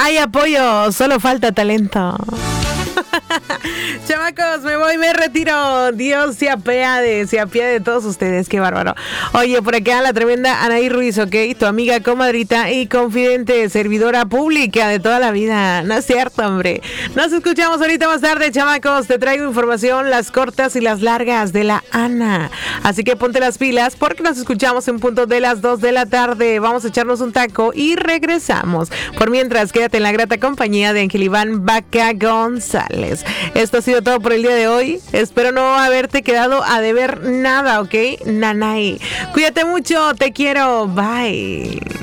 Hay apoyo, solo falta talento. Chamacos, me voy, me retiro. Dios se apiade de todos ustedes, qué bárbaro. Oye, por acá la tremenda Anaí Ruiz, ¿ok? Tu amiga, comadrita y confidente, servidora pública de toda la vida. No es cierto, hombre. Nos escuchamos ahorita más tarde, chamacos. Te traigo información, las cortas y las largas de la Ana. Así que ponte las pilas porque nos escuchamos en punto de las 2 de la tarde. Vamos a echarnos un taco y regresamos. Por mientras, quédate en la grata compañía de Ángel Iván Vaca González. Esto ha sido todo por el día de hoy. Espero no haberte quedado a deber nada, ¿ok? Nanay. Cuídate mucho, te quiero. Bye.